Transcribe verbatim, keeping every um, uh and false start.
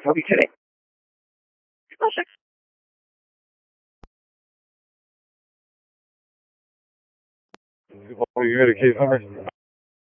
help you today? Oh, sure. Oh, you got a case number?